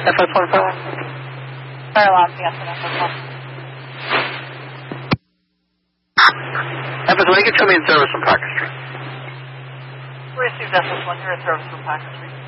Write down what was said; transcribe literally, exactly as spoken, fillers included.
F S one five. Fire alarm, yes, and F S one. F S one, you can show me in service on Parker Street. We received F S one, you're in service from Parker Street.